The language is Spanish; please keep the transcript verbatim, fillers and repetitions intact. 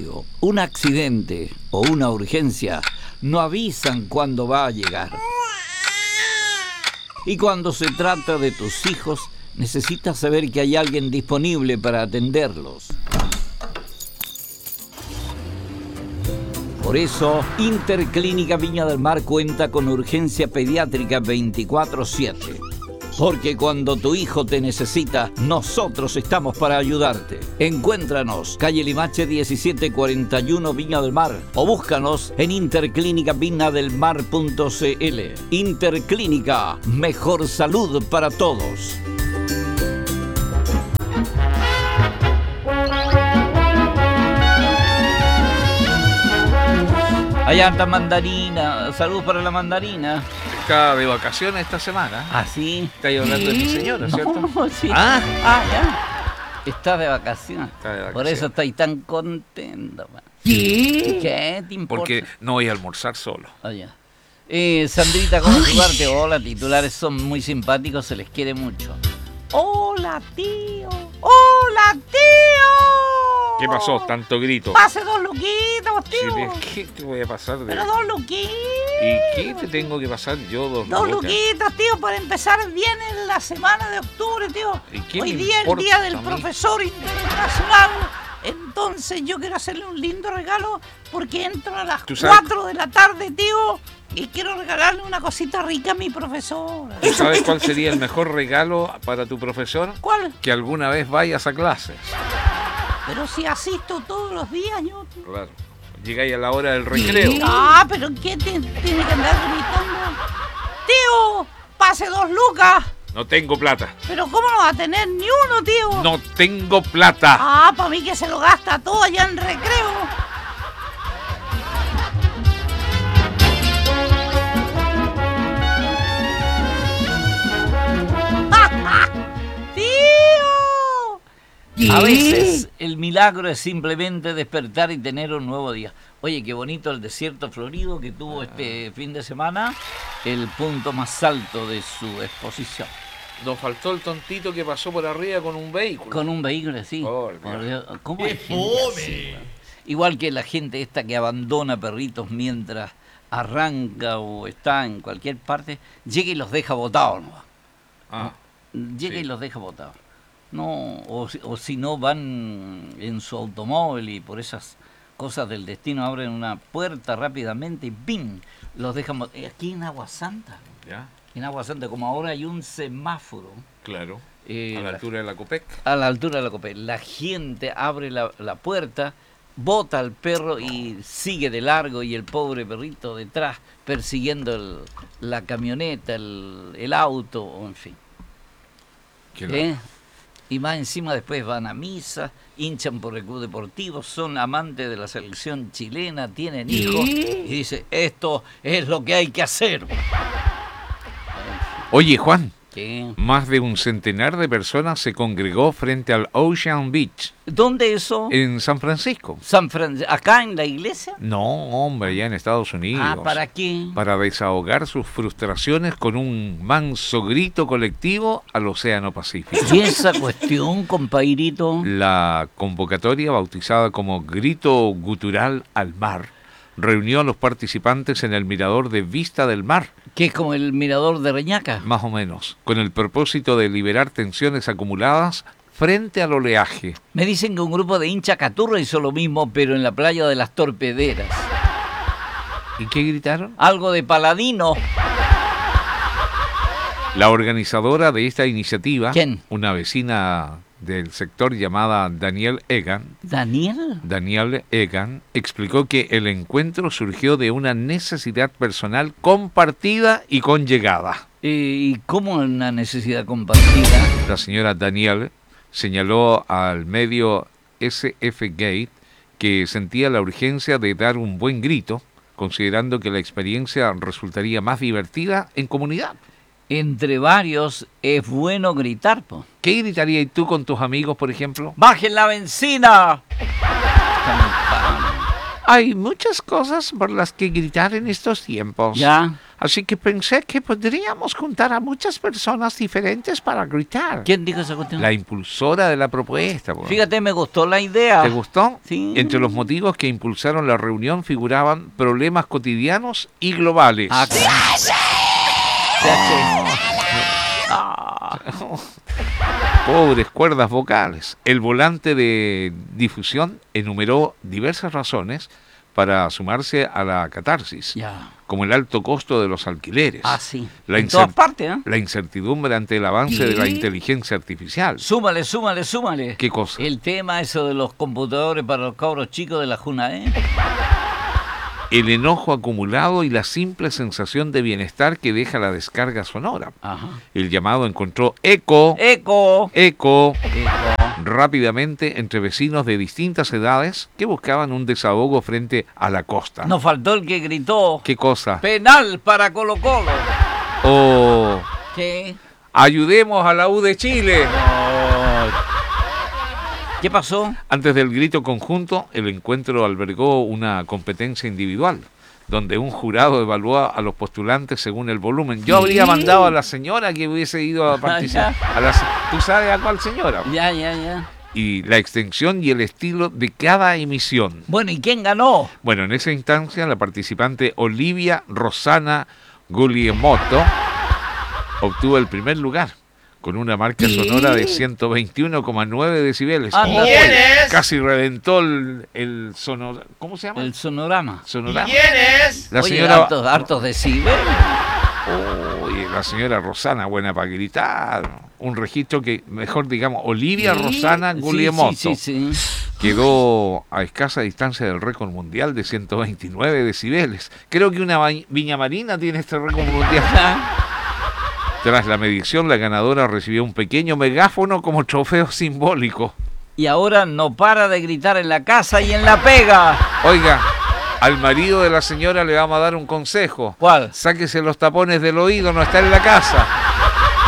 cambio, un accidente o una urgencia no avisan cuándo va a llegar. Y cuando se trata de tus hijos, necesitas saber que hay alguien disponible para atenderlos. Por eso, Interclínica Viña del Mar cuenta con urgencia pediátrica veinticuatro siete. Porque cuando tu hijo te necesita, nosotros estamos para ayudarte. Encuéntranos, calle Limache diecisiete cuarenta y uno, Viña del Mar. O búscanos en interclínica viña del mar punto c l. Interclínica, mejor salud para todos. Allá está mandarina. Salud para la mandarina. Está de vacaciones esta semana. ¿Ah, sí? Estáis hablando de mi señora, ¿cierto? No, sí. Ah, ah, ya. Está de vacaciones. Está de vacaciones. Por eso estáis tan contento. ¿Qué? ¿Qué te importa? Porque no voy a almorzar solo. Oh, ya. eh, Sandrita, ¿cómo ayudarte? Hola, titulares son muy simpáticos, se les quiere mucho. Hola, tío. Hola, tío. ¿Qué pasó? Tanto grito. Pase dos luquitos, tío. Sí, ¿qué te voy a pasar de...? Pero dos luquitos. ¿Y qué te tengo que pasar yo dos Dos lucas? luquitas, tío, para empezar bien en la semana de octubre, tío. ¿Y qué Hoy me día es el importa día del a mí? profesor internacional. Entonces yo quiero hacerle un lindo regalo porque entro a las ¿Tú sabes? cuatro de la tarde, tío, y quiero regalarle una cosita rica a mi profesora. ¿Tú sabes cuál sería el mejor regalo para tu profesor? ¿Cuál? Que alguna vez vayas a clases. Pero si asisto todos los días, yo... Claro. Llegáis a la hora del recreo. Ah, pero ¿qué te, tiene que andar gritando? Tío, pase dos lucas. No tengo plata. Pero ¿cómo no va a tener ni uno, tío? No tengo plata. Ah, para mí que se lo gasta todo allá en recreo. ¡Tío! A veces el milagro es simplemente despertar y tener un nuevo día. Oye, qué bonito el desierto florido que tuvo este fin de semana, el punto más alto de su exposición. Nos faltó el tontito que pasó por arriba con un vehículo. Con un vehículo, sí. Oh, Por Dios, ¿cómo ¡Qué hay gente así, weón? Igual que la gente esta que abandona perritos mientras arranca o está en cualquier parte, llega y los deja botados, ¿no? Ah, Llega sí. y los deja botados. No, o, si- o si no van en su automóvil y por esas cosas del destino abren una puerta rápidamente y ¡pim! Los dejan bot- eh, Aquí en Agua Santa, ya, en Agua Santa, como ahora hay un semáforo claro. eh, A la la- altura de la Copec. a la altura de la copa, la gente abre la, la puerta, bota al perro y sigue de largo y el pobre perrito detrás persiguiendo el- la camioneta, el, el auto, o en fin. Qué ¿Eh? Y más encima después van a misa, hinchan por el club deportivo, son amantes de la selección chilena, tienen hijos y dice, esto es lo que hay que hacer. Oye, Juan, ¿Qué? más de un centenar de personas se congregó frente al Ocean Beach ¿Dónde eso? en San Francisco. San Fran- ¿Acá en la iglesia? No, hombre, ya en Estados Unidos. Ah, ¿para qué? Para desahogar sus frustraciones con un manso grito colectivo al Océano Pacífico. ¿Y esa cuestión, compairito? La convocatoria, bautizada como Grito Gutural al Mar, reunió a los participantes en el mirador de Vista del Mar, Que es como el mirador de Reñaca. más o menos, con el propósito de liberar tensiones acumuladas frente al oleaje. Me dicen que un grupo de hinchas caturro hizo lo mismo, pero en la playa de las Torpederas. ¿Y qué gritaron? Algo de paladino. La organizadora de esta iniciativa, ¿Quién? una vecina del sector llamada Danielle Egan, ¿Daniel? Danielle Egan, explicó que el encuentro surgió de una necesidad personal compartida y con llegada. Eh, ¿Y cómo una necesidad compartida? La señora Danielle señaló al medio S F Gate que sentía la urgencia de dar un buen grito, considerando que la experiencia resultaría más divertida en comunidad. Entre varios es bueno gritar, po. ¿Qué gritarías tú con tus amigos, por ejemplo? ¡Bajen la benzina! Hay muchas cosas por las que gritar en estos tiempos. Ya. Así que pensé que podríamos juntar a muchas personas diferentes para gritar. ¿Quién dijo esa cuestión? La impulsora de la propuesta. Po. Fíjate, me gustó la idea. ¿Te gustó? Sí. Entre los motivos que impulsaron la reunión figuraban problemas cotidianos y globales. Ah, claro. Ah. Pobres cuerdas vocales. El volante de difusión enumeró diversas razones para sumarse a la catarsis, Ya. como el alto costo de los alquileres, Ah, sí. la, En todas incer- partes, ¿eh? la incertidumbre ante el avance de la inteligencia artificial. Súmale, súmale, súmale. ¿Qué cosa? El tema eso de los computadores para los cabros chicos de la Juna, ¿eh? El enojo acumulado y la simple sensación de bienestar que deja la descarga sonora. Ajá. El llamado encontró eco, Eco. eco, Eco. rápidamente entre vecinos de distintas edades que buscaban un desahogo frente a la costa. Nos faltó el que gritó. ¿Qué cosa? Penal para Colo Colo. O ¿Qué? ayudemos a la U de Chile. ¿Qué pasó? Antes del grito conjunto, el encuentro albergó una competencia individual, donde un jurado evaluó a los postulantes según el volumen. Yo habría mandado a la señora que hubiese ido a participar. A la, ¿Tú sabes a cuál señora? Ya, ya, ya. Y la extensión y el estilo de cada emisión. Bueno, ¿y quién ganó? Bueno, en esa instancia, la participante Olivia Rosana Guglielmotto obtuvo el primer lugar, con una marca sonora de ciento veintiuno coma nueve decibeles. Anda, ¿Quién es? Casi reventó el, el sonor... ¿Cómo se llama? El sonorama. Sonorama. ¿Quién es? La Oye, señora... hartos, hartos decibeles. Oye, la señora Rosana, buena para gritar. Un registro que, mejor digamos, Olivia Rosana Sí, Guglielmotto sí, sí, sí. quedó a escasa distancia del récord mundial de ciento veintinueve decibeles. Creo que una va- Viña Marina tiene este récord mundial. Tras la medición, la ganadora recibió un pequeño megáfono como trofeo simbólico. Y ahora no para de gritar en la casa y en la pega. Oiga, al marido de la señora le vamos a dar un consejo. ¿Cuál? Sáquese los tapones del oído, no está en la casa.